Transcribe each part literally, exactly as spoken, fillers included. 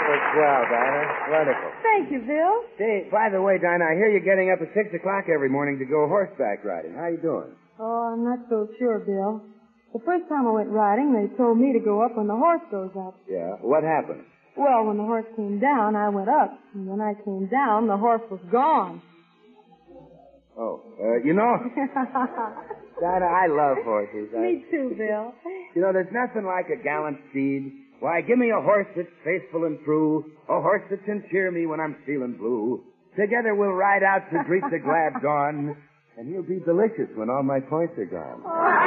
was swell, Dinah. Wonderful. Thank you, Bill. Say, by the way, Dinah, I hear you're getting up at six o'clock every morning to go horseback riding. How you doing? Oh, I'm not so sure, Bill. The first time I went riding, they told me to go up when the horse goes up. Yeah? What happened? Well, when the horse came down, I went up. And when I came down, the horse was gone. Oh, uh, you know, Dinah, I love horses. I... Me too, Bill. You know, there's nothing like a gallant steed. Why, give me a horse that's faithful and true, a horse that can cheer me when I'm feeling blue. Together we'll ride out to greet the glad dawn, and he'll be delicious when all my points are gone.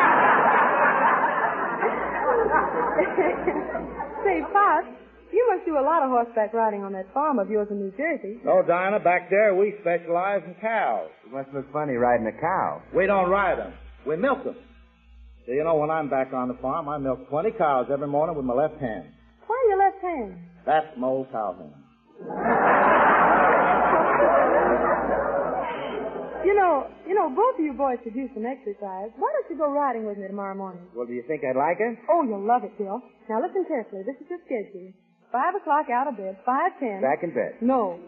Say, Pop, you must do a lot of horseback riding on that farm of yours in New Jersey. No, Dinah, back there we specialize in cows. It must look funny riding a cow. We don't ride them. We milk them. So, you know, when I'm back on the farm, I milk twenty cows every morning with my left hand. Why your left hand? That's my old cow hand. You know, you know, both of you boys could use some exercise. Why don't you go riding with me tomorrow morning? Well, do you think I'd like it? Oh, you'll love it, Bill. Now listen carefully. This is your schedule. Five o'clock out of bed. Five ten. Back in bed. No.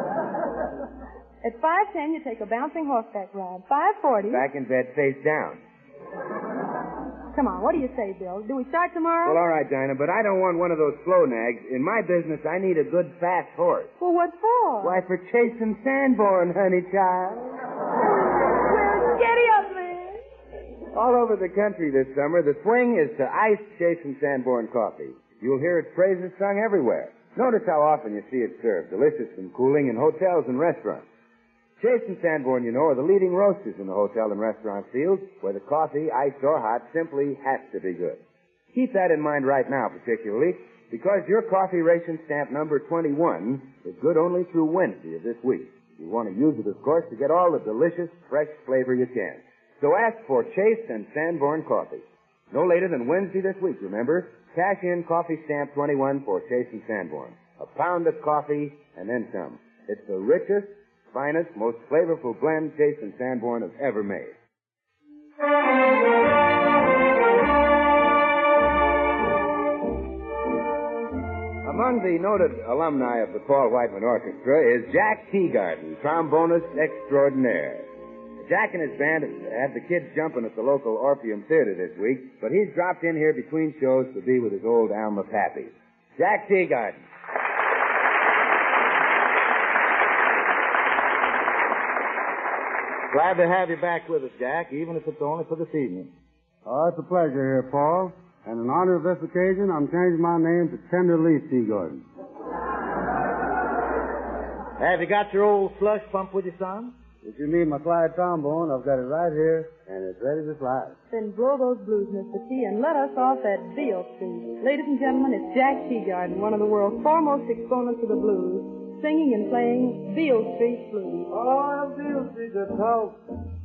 At five ten, you take a bouncing horseback ride. Five forty. Back in bed, face down. Come on, what do you say, Bill? Do we start tomorrow? Well, all right, Dinah, but I don't want one of those slow nags. In my business, I need a good, fast horse. Well, what for? Why, for chasing Sanborn, honey child. Well, giddy up, man. All over the country this summer, the swing is to ice Chasing Sanborn coffee. You'll hear its praises sung everywhere. Notice how often you see it served, delicious and cooling, in hotels and restaurants. Chase and Sanborn, you know, are the leading roasters in the hotel and restaurant field, where the coffee, iced or hot, simply has to be good. Keep that in mind right now, particularly, because your coffee ration stamp number twenty-one is good only through Wednesday of this week. You want to use it, of course, to get all the delicious, fresh flavor you can. So ask for Chase and Sanborn coffee. No later than Wednesday this week, remember. Cash in coffee stamp twenty-one for Chase and Sanborn. A pound of coffee and then some. It's the richest, finest, most flavorful blend Chase and Sanborn have ever made. Among the noted alumni of the Paul Whiteman Orchestra is Jack Teagarden, trombonist extraordinaire. Jack and his band had the kids jumping at the local Orpheum Theater this week, but he's dropped in here between shows to be with his old Alma Pappy. Jack Teagarden. Glad to have you back with us, Jack, even if it's only for this evening. Oh, it's a pleasure here, Paul. And in honor of this occasion, I'm changing my name to Tenderleaf Teagarden. Have you got your old slush pump with you, son? If you need my Clyde trombone, I've got it right here, and it's ready to slide. Then blow those blues, Mister T, and let us off at Beale Street. Ladies and gentlemen, it's Jack Teagarden, one of the world's foremost exponents of the blues, singing and playing Beale Street Blues. Oh, Beale Street, the talk.